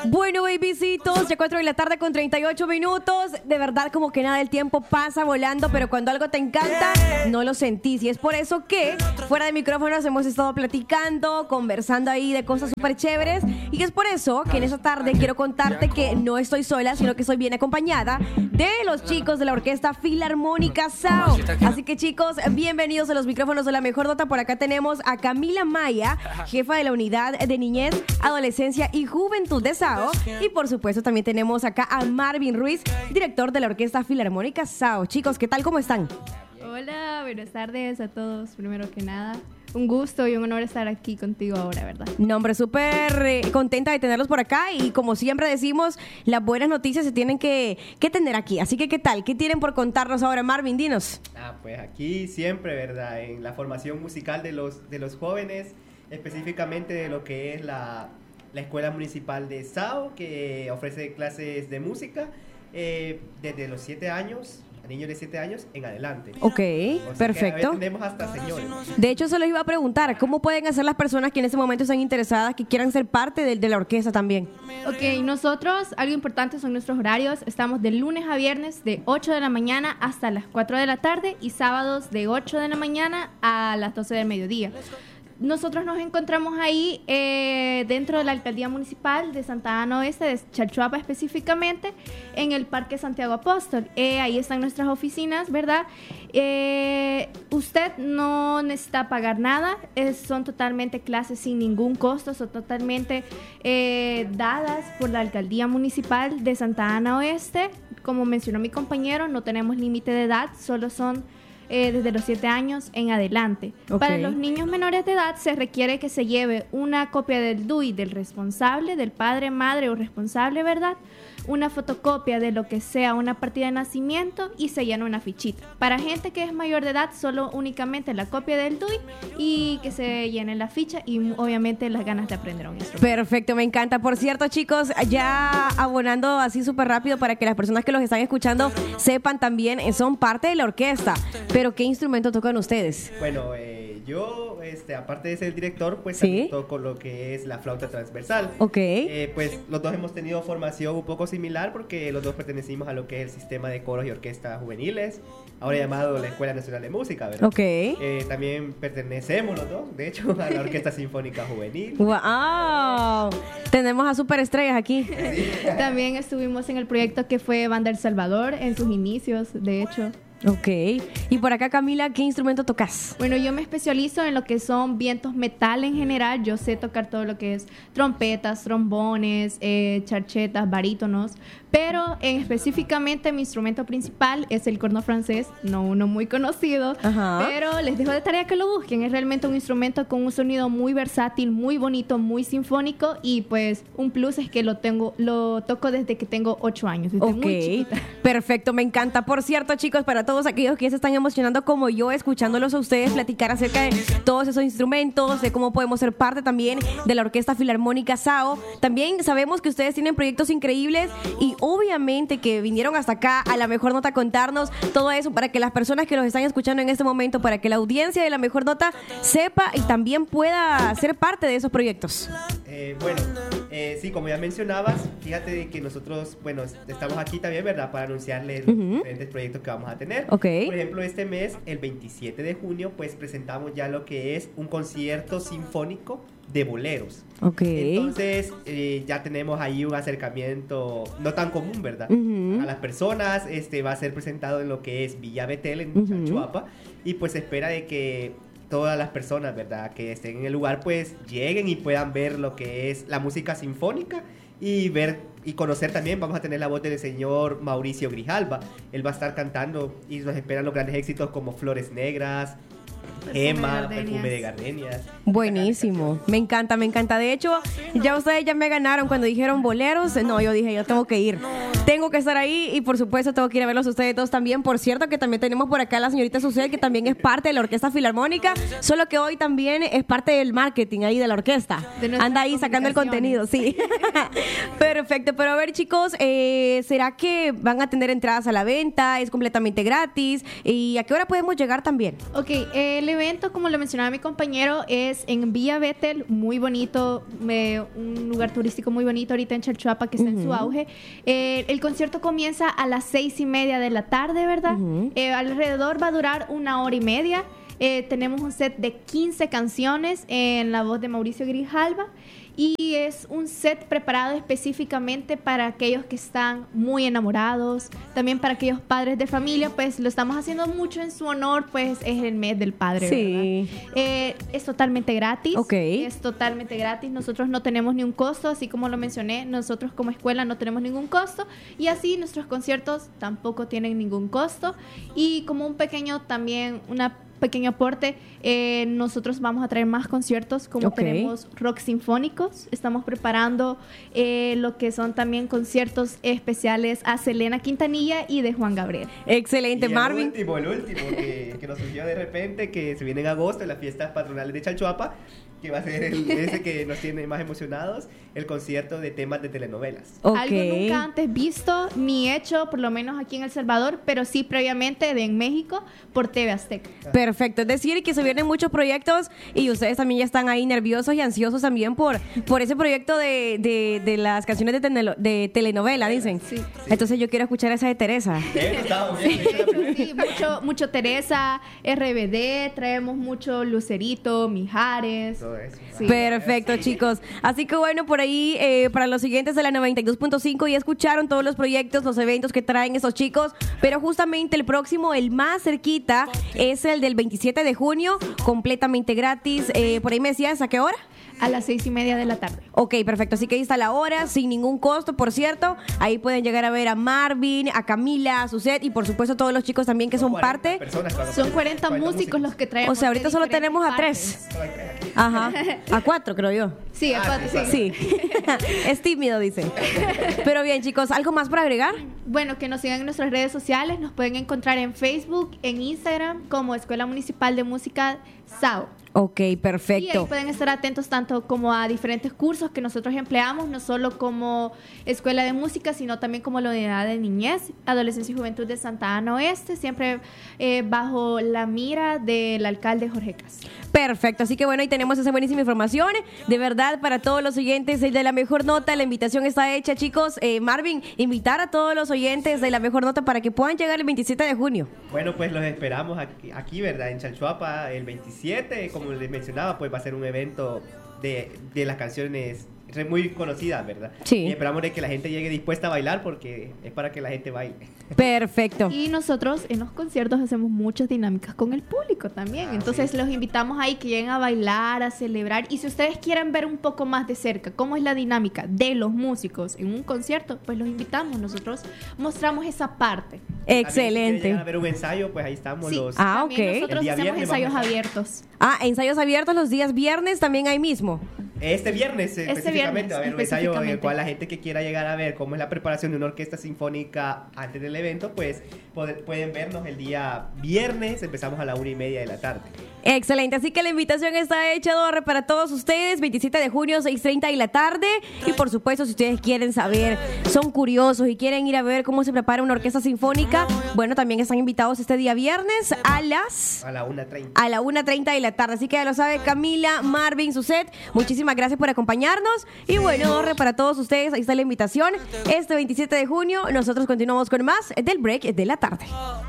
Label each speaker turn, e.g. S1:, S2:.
S1: Bueno, babycitos, ya 4 de la tarde con 38 minutos. De verdad, como que nada, el tiempo pasa volando, pero cuando algo te encanta, no lo sentís. Y es por eso que, fuera de micrófonos, hemos estado platicando, conversando ahí de cosas súper chéveres. Y es por eso que en esta tarde quiero contarte que no estoy sola, sino que estoy bien acompañada de los chicos de la Orquesta Filarmónica SAO. Así que, chicos, bienvenidos a los micrófonos de La Mejor Nota. Por acá tenemos a Camila Maya, jefa de la Unidad de Niñez, Adolescencia y Juventud de SAO. Y por supuesto también tenemos acá a Marvin Ruiz, director de la Orquesta Filarmónica SAO. Chicos, ¿qué tal? ¿Cómo están?
S2: Hola, buenas tardes a todos. Primero que nada, un gusto y un honor estar aquí contigo ahora, ¿verdad?
S1: No, hombre, súper contenta de tenerlos por acá. Y como siempre decimos, las buenas noticias se tienen que tener aquí. Así que, ¿qué tal? ¿Qué tienen por contarnos ahora, Marvin? Dinos.
S3: Pues aquí siempre, ¿verdad? En la formación musical de los jóvenes, específicamente de lo que es la Escuela Municipal de SAO, que ofrece clases de música desde los 7 años, a niños de 7 años en adelante.
S1: Ok, perfecto.
S3: Tenemos hasta señores.
S1: De hecho, se los iba a preguntar, ¿cómo pueden hacer las personas que en ese momento están interesadas, que quieran ser parte de la orquesta también?
S2: Ok, nosotros, algo importante son nuestros horarios. Estamos de lunes a viernes de 8 de la mañana hasta las 4 de la tarde y sábados de 8 de la mañana a las 12 del mediodía. Nosotros nos encontramos ahí dentro de la Alcaldía Municipal de Santa Ana Oeste, de Chalchuapa específicamente, en el Parque Santiago Apóstol. Ahí están nuestras oficinas, ¿verdad? Usted no necesita pagar nada, son totalmente clases sin ningún costo, son totalmente dadas por la Alcaldía Municipal de Santa Ana Oeste. Como mencionó mi compañero, no tenemos límite de edad, solo son desde los 7 años en adelante. Okay. Para los niños menores de edad se requiere que se lleve una copia del DUI del responsable, del padre, madre o responsable, ¿verdad? Una fotocopia de lo que sea una partida de nacimiento y se llena una fichita. Para gente que es mayor de edad, solo únicamente la copia del DUI y que se llene la ficha y obviamente las ganas de aprender un instrumento.
S1: Perfecto, me encanta. Por cierto, chicos, ya abonando así súper rápido para que las personas que los están escuchando sepan también, son parte de la orquesta. Pero ¿qué instrumento tocan ustedes?
S3: Bueno, yo, aparte de ser el director, pues
S1: ¿sí?
S3: también toco lo que es la flauta transversal.
S1: Ok.
S3: Pues los dos hemos tenido formación un poco similar porque los dos pertenecimos a lo que es el sistema de coros y orquestas juveniles, ahora llamado la Escuela Nacional de Música, ¿verdad?
S1: Ok.
S3: También pertenecemos los dos, de hecho, a la Orquesta Sinfónica Juvenil.
S1: ¡Wow! Tenemos a superestrellas aquí.
S3: Sí.
S2: También estuvimos en el proyecto que fue Banda El Salvador en sus inicios, de hecho.
S1: Ok. Y por acá, Camila, ¿qué instrumento tocas?
S2: Bueno, yo me especializo en lo que son vientos metal en general. Yo sé tocar todo lo que es trompetas, trombones, charchetas, barítonos. Pero específicamente mi instrumento principal es el corno francés, no uno muy conocido.
S1: Ajá.
S2: Pero les dejo de tarea que lo busquen. Es realmente un instrumento con un sonido muy versátil, muy bonito, muy sinfónico. Y pues un plus es que lo toco desde que tengo 8 años, desde muy chiquita.
S1: Perfecto, me encanta. Por cierto, chicos, para todos aquellos que se están emocionando como yo, escuchándolos a ustedes platicar acerca de todos esos instrumentos, de cómo podemos ser parte también de la Orquesta Filarmónica SAO. También sabemos que ustedes tienen proyectos increíbles y obviamente que vinieron hasta acá a La Mejor Nota a contarnos todo eso para que las personas que los están escuchando en este momento, para que la audiencia de La Mejor Nota sepa y también pueda ser parte de esos proyectos.
S3: Sí, como ya mencionabas, fíjate que nosotros, bueno, estamos aquí también, ¿verdad? Para anunciarles los diferentes proyectos que vamos a tener.
S1: Okay.
S3: Por ejemplo, este mes, el 27 de junio, pues presentamos ya lo que es un concierto sinfónico de boleros.
S1: Okay.
S3: Entonces, ya tenemos ahí un acercamiento no tan común, ¿verdad? A las personas, va a ser presentado en lo que es Villa Betel, en Chalchuapa, y pues se espera de que todas las personas, ¿verdad?, que estén en el lugar, pues lleguen y puedan ver lo que es la música sinfónica y ver y conocer también. Vamos a tener la voz del señor Mauricio Grijalva. Él va a estar cantando y nos esperan los grandes éxitos como Flores Negras, Emma, Perfume de Gardenias.
S1: Buenísimo, me encanta, me encanta. De hecho, ya ustedes ya me ganaron cuando dijeron boleros. No, yo dije, yo tengo que ir, tengo que estar ahí y por supuesto tengo que ir a verlos ustedes dos también. Por cierto, que también tenemos por acá a la señorita Susel, que también es parte de la Orquesta Filarmónica, solo que hoy también es parte del marketing ahí de la orquesta. Anda ahí sacando el contenido, sí. Perfecto. Perfecto, pero a ver chicos, ¿será que van a tener entradas a la venta? ¿Es completamente gratis? ¿Y a qué hora podemos llegar también?
S2: Ok, el evento, como lo mencionaba mi compañero, es en Villa Betel, muy bonito, un lugar turístico muy bonito ahorita en Chalchuapa que está en su auge. El concierto comienza a las 6:30 de la tarde, ¿verdad? Alrededor va a durar 1 hora y media. Tenemos un set de 15 canciones en la voz de Mauricio Grijalva. Y es un set preparado específicamente para aquellos que están muy enamorados, también para aquellos padres de familia, pues lo estamos haciendo mucho en su honor, pues es el mes del padre,
S1: sí,
S2: ¿verdad? Es totalmente gratis,
S1: okay.
S2: Es totalmente gratis, nosotros no tenemos ni un costo, así como lo mencioné, nosotros como escuela no tenemos ningún costo y así nuestros conciertos tampoco tienen ningún costo y como un pequeño también, pequeño aporte, nosotros vamos a traer más conciertos como
S1: okay.
S2: Tenemos rock sinfónicos, estamos preparando lo que son también conciertos especiales a Selena Quintanilla y de Juan Gabriel.
S1: Excelente,
S3: y
S1: Marvin.
S3: El último que nos surgió de repente, que se viene en agosto en las fiestas patronales de Chalchuapa, que va a ser ese que nos tiene más emocionados, el concierto de temas de telenovelas.
S1: Okay.
S2: Algo nunca antes visto ni hecho, por lo menos aquí en El Salvador, pero sí previamente en México por TV Azteca.
S1: Perfecto, es decir, que se vienen muchos proyectos y ustedes también ya están ahí nerviosos y ansiosos también por ese proyecto de las canciones de telenovela, dicen.
S2: Sí.
S1: Entonces yo quiero escuchar esa de Teresa.
S2: Sí, mucho Teresa, RBD, traemos mucho Lucerito, Mijares.
S1: Sí. Perfecto, chicos. Así que bueno, por ahí, para los siguientes de la 92.5 ya escucharon todos los proyectos, los eventos que traen esos chicos, pero justamente el próximo, el más cerquita, es el del 27 de junio, completamente gratis. Por ahí me decías, ¿a qué hora?
S2: A las 6:30 de la tarde.
S1: Ok, perfecto. Así que ahí está la hora, sin ningún costo, por cierto. Ahí pueden llegar a ver a Marvin, a Camila, a Suzette y por supuesto todos los chicos también que son parte.
S2: Son 40 músicos los que traemos.
S1: O sea, ahorita solo tenemos a 3. Ajá. A 4, creo yo.
S2: Sí, a 4,
S1: sí. Es tímido, dice. Pero bien, chicos, ¿algo más para agregar?
S2: Bueno, que nos sigan en nuestras redes sociales. Nos pueden encontrar en Facebook, en Instagram, como Escuela Municipal de Música SAO.
S1: Ok, perfecto.
S2: Y ahí pueden estar atentos tanto como a diferentes cursos que nosotros empleamos, no solo como Escuela de Música, sino también como la Unidad de Niñez, Adolescencia y Juventud de Santa Ana Oeste, siempre bajo la mira del alcalde Jorge Cas.
S1: Perfecto, así que bueno, ahí tenemos esa buenísima información. De verdad, para todos los oyentes de La Mejor Nota, la invitación está hecha, chicos. Marvin, invitar a todos los oyentes de La Mejor Nota para que puedan llegar el 27 de junio.
S3: Bueno, pues los esperamos aquí, ¿verdad? En Chalchuapa, el 27, como les mencionaba, pues va a ser un evento de las canciones muy conocidas, ¿verdad?
S1: Sí.
S3: Y esperamos de que la gente llegue dispuesta a bailar porque es para que la gente baile.
S1: Perfecto.
S2: Y nosotros en los conciertos hacemos muchas dinámicas con el público también. Entonces los invitamos ahí que lleguen a bailar, a celebrar. Y si ustedes quieren ver un poco más de cerca cómo es la dinámica de los músicos en un concierto, pues los invitamos. Nosotros mostramos esa parte.
S1: Excelente.
S3: Si llegan a ver un ensayo, pues ahí estamos los...
S1: Ah, ok.
S2: Nosotros hacemos ensayos abiertos.
S1: Ah, ensayos abiertos los días viernes tamben ahí mismo.
S3: Este viernes específicamente va a haber un ensayo en el cual la
S2: específicamente.
S3: gente que quiera llegar a ver cómo es la preparación de una orquesta sinfónica antes del evento, pues pueden vernos el día viernes, empezamos a la 1:30 de la tarde.
S1: Excelente, así que la invitación está hecha, Dorre, para todos ustedes, 27 de junio, 6:30 de la tarde. Y por supuesto, si ustedes quieren saber, son curiosos y quieren ir a ver cómo se prepara una orquesta sinfónica, bueno, también están invitados este día viernes a la
S3: 1:30.
S1: A la 1:30 de la tarde. Así que ya lo sabe Camila, Marvin, Suzette, muchísimas gracias por acompañarnos. Y bueno, Dorre, para todos ustedes, ahí está la invitación. Este 27 de junio, nosotros continuamos con más del break de la tarde.